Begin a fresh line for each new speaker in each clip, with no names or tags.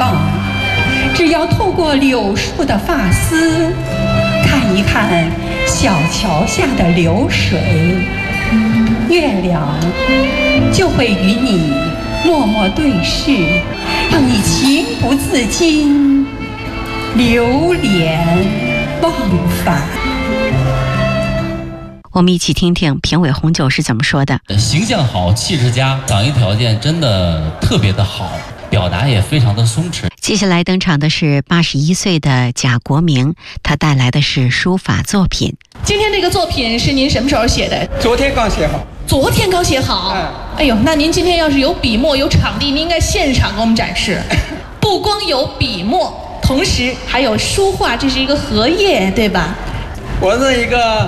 棒。只要透过柳树的发丝，看一看小桥下的流水，月亮就会与你默默对视，让你情不自禁，流连忘返。
我们一起听听评委红酒是怎么说的。
形象好，气质佳，嗓音条件真的特别的好，表达也非常的松弛。
接下来登场的是81岁的贾国明，他带来的是书法作品。
今天这个作品是您什么时候写的？
昨天刚写好。
昨天刚写好？哎呦，那您今天要是有笔墨有场地，您应该现场给我们展示。不光有笔墨，同时还有书画，这是一个荷叶，对吧？
我是一个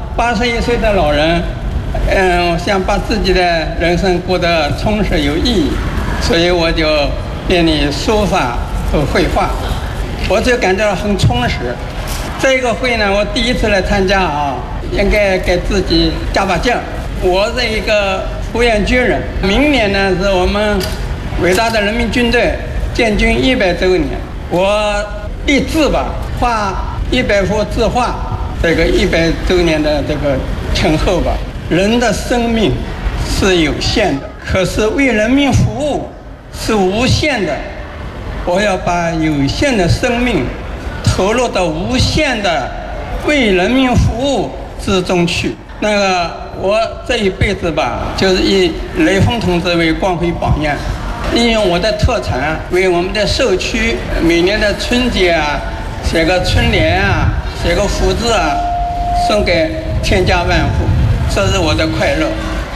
81岁的老人，我想把自己的人生过得充实有意义，所以我就练习书法和绘画，我就感觉很充实。这个会呢，我第一次来参加啊，应该给自己加把劲儿。我是一个复员军人，明年呢是我们伟大的人民军队建军100周年，我立志吧，画100幅字画。这个100周年的这个前后吧，人的生命是有限的，可是为人民服务是无限的。我要把有限的生命投入到无限的为人民服务之中去。那个我这一辈子吧，就是以雷锋同志为光辉榜样，利用我的特长为我们的社区每年的春节啊，写个春联啊，写个福字啊，送给天家万户，这是我的快乐。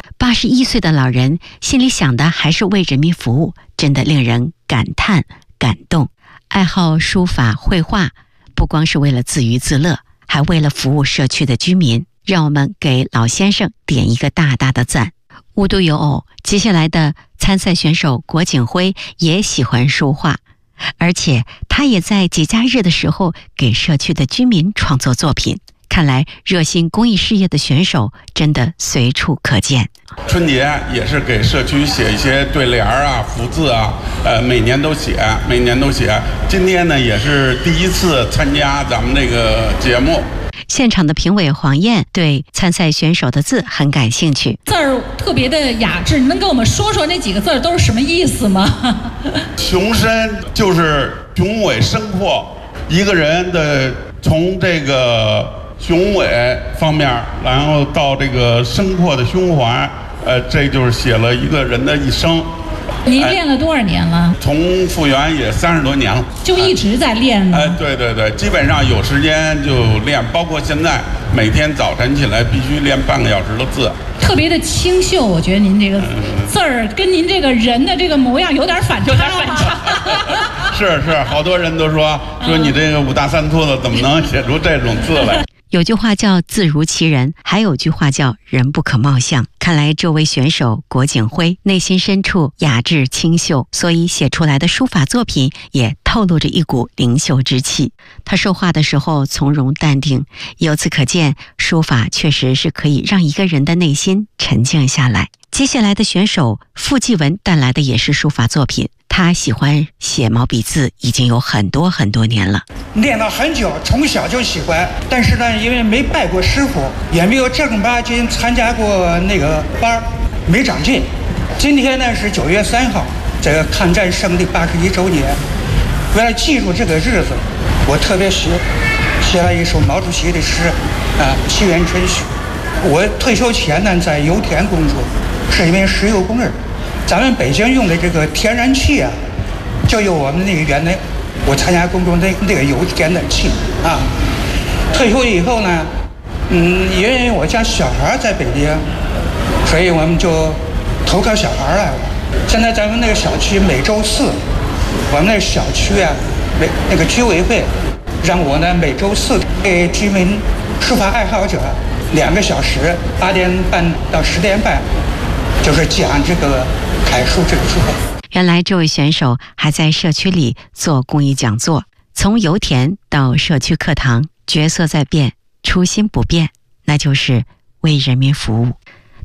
81岁的老人心里想的还是为人民服务，真的令人感叹感动。爱好书法绘画，不光是为了自娱自乐，还为了服务社区的居民。让我们给老先生点一个大大的赞。无独有偶，接下来的参赛选手郭景辉也喜欢书画，而且他也在节假日的时候给社区的居民创作作品。看来热心公益事业的选手真的随处可见。
春节也是给社区写一些对联啊、福字啊，每年都写。今天呢也是第一次参加咱们这个节目。
现场的评委黄燕对参赛选手的字很感兴趣，
字儿特别的雅致，你能跟我们说说那几个字都是什么意思吗？
雄深就是雄伟深阔，一个人的从这个雄伟方面，然后到这个深阔的胸怀，这就是写了一个人的一生。
您练了多少年了？
从复员也30多年了，
就一直在练吗？
对，基本上有时间就练，包括现在每天早晨起来必须练半个小时的字。特别的清秀，我觉得您这个字儿跟您这个人的这个模样有点反差。是，好多人都说你这个5大3粗的怎么能写出这种字来？
有句话叫字如其人，还有句话叫人不可貌相。看来这位选手郭景辉内心深处雅致清秀，所以写出来的书法作品也透露着一股灵秀之气。他说话的时候从容淡定，由此可见，书法确实是可以让一个人的内心沉静下来。接下来的选手傅继文带来的也是书法作品，他喜欢写毛笔字已经有很多年了，
练了很久，从小就喜欢，但是呢，因为没拜过师傅，也没有正儿八经参加过那个班，没长进。今天呢是9月3号，这个抗战胜利81周年，为了记住这个日子，我特别写了一首毛主席的诗《七元春许》。我退休前呢在油田工作，是一名石油工人。咱们北京用的这个天然气啊，就由我们那个原来我参加工作那个油田的气啊。退休以后呢，因为我家小孩在北京，所以我们就投靠小孩来了。现在咱们那个小区每周4，我们那个小区啊，那个居委会让我呢每周4给居民书法爱好者2个小时，8点半到10点半，就是讲这个楷书这个书法。
原来这位选手还在社区里做公益讲座，从油田到社区课堂，角色在变，初心不变，那就是为人民服务。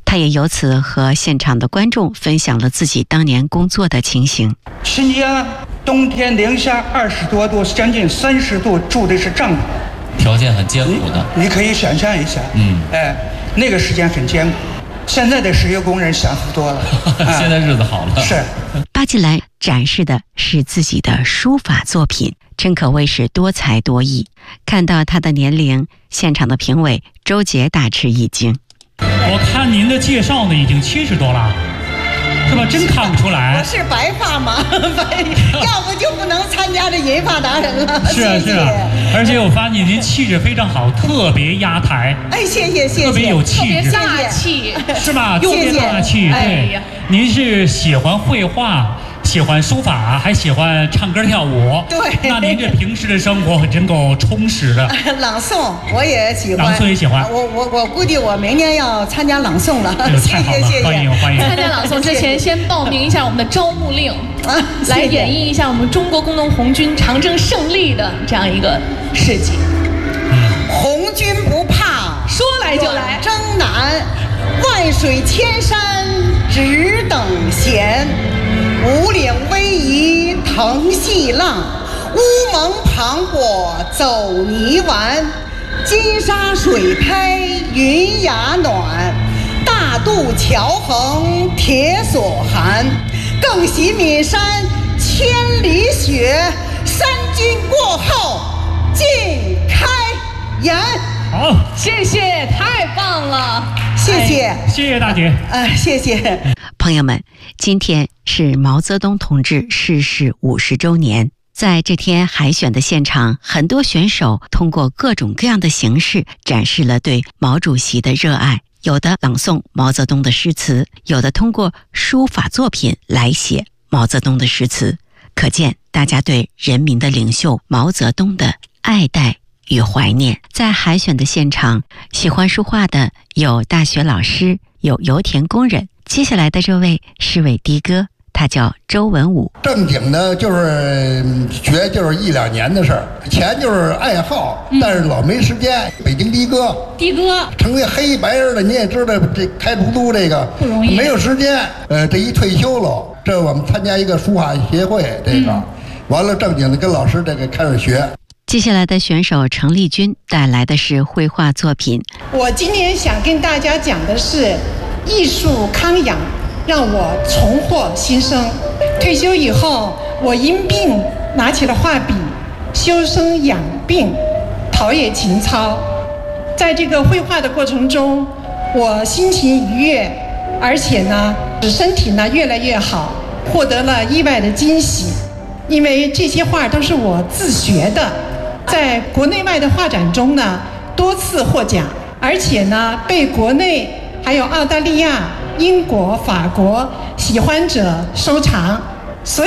他也由此和现场的观众分享了自己当年工作的情形。
新疆冬天零下20多度，将近30度，住的是帐篷，
条件很艰苦的。
你可以想象一下，那个时间很艰苦。现在的石油工人享福多了，
现在日子好了。
是。
巴基来展示的是自己的书法作品，真可谓是多才多艺。看到他的年龄，现场的评委周杰大吃一惊。
我看您的介绍呢，已经70多了，是吧？真看不出来。
我是白发嘛，要不就不能参加这银发达人了。
是啊，是啊。而且我发现您气质非常好，特别压台。
哎，谢谢，
特别有气质，
特别大气，
是吧？特别大气。对，您是喜欢绘画，喜欢书法，还喜欢唱歌跳舞。
对，
那您这平时的生活真够充实的。
朗诵我也喜欢，
朗诵也喜欢。
我估计我明年要参加朗诵了。
太好了，欢迎欢迎。
参加朗诵之前，先报名一下我们的招募令，来演绎一下我们中国工农红军长征胜利的这样一个事迹。
红军不怕，
说来就来，
征南，万水千山只等闲。五岭逶迤腾细浪，乌蒙磅礴走泥丸。金沙水拍云崖暖，大渡桥横铁索寒。更喜岷山千里雪，三军过后尽开颜。
好，
谢谢，太棒了，
谢谢，
谢谢大姐。
谢谢
朋友们，今天是毛泽东同志逝世50周年。在这天海选的现场，很多选手通过各种各样的形式展示了对毛主席的热爱，有的朗诵毛泽东的诗词，有的通过书法作品来写毛泽东的诗词，可见大家对人民的领袖毛泽东的爱戴与怀念。在海选的现场，喜欢书画的有大学老师，有油田工人。接下来的这位是位的哥，他叫周文武。
正经的就是学就是1-2年的事儿，钱就是爱好，但是老没时间。北京的哥成为黑白的，你也知道这开出租这个
不容易，
没有时间。这一退休了，这我们参加一个书法协会，这个完了正经的跟老师这个开始学。
接下来的选手程丽君带来的是绘画作品。
我今天想跟大家讲的是艺术康养，让我重获新生。退休以后，我因病拿起了画笔，修身养病，陶冶情操。在这个绘画的过程中，我心情愉悦，而且呢，使身体呢越来越好，获得了意外的惊喜。因为这些画都是我自学的，在国内外的画展中呢多次获奖，而且呢被国内还有澳大利亚、英国、法国喜欢者收藏。